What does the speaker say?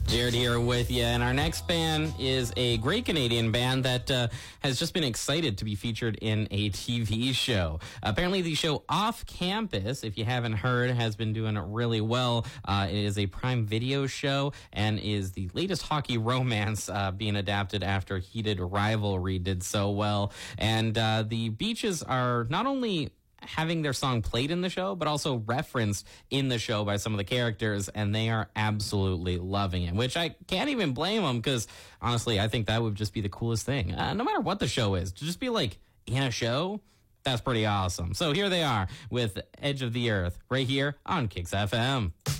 Jared here with you, and our next band is a great Canadian band that has just been excited to be featured in a TV show. Apparently, the show Off Campus, if you haven't heard, has been doing really well. It is a Prime Video show and is the latest hockey romance being adapted after Heated Rivalry did so well. And the Beaches are not only having their song played in the show, but also referenced in the show by some of the characters, and they are absolutely loving it, which I can't even blame them, because honestly, I think that would just be the coolest thing. No matter what the show is, to just be like in a show, that's pretty awesome. So here they are with Edge of the Earth right here on Kicks FM.